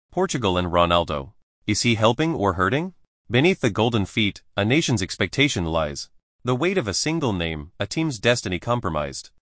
Portugal and Ronaldo. Is he helping or hurting? Beneath the golden feet, a nation's expectation lies. The weight of a single name, a team's destiny compromised.